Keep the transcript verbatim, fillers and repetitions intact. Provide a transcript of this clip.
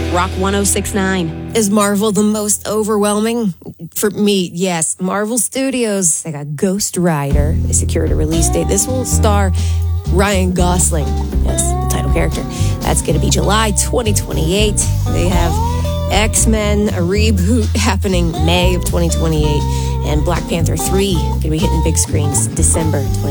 Rock ten sixty-nine. Is Marvel the most overwhelming? For me, yes. Marvel Studios, they got Ghost Rider. They secured a release date. This will star Ryan Gosling, yes, the title character. That's going to be July twenty twenty-eight. They have X-Men, a reboot happening May of twenty twenty-eight. And Black Panther three going to be hitting big screens December twenty twenty-eight.